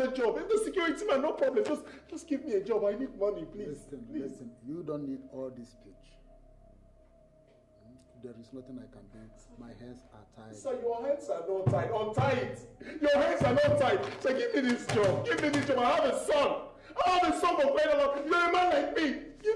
other job. If the security man, no problem. Just give me a job. I need money, please. Listen. You don't need all this speech. There is nothing I can do. My hands are tied. Sir, your hands are not tied. Untie it. Your hands are not tied. So give me this job. Give me this job. I have a son. I have a son for quite a long. You're a man like me.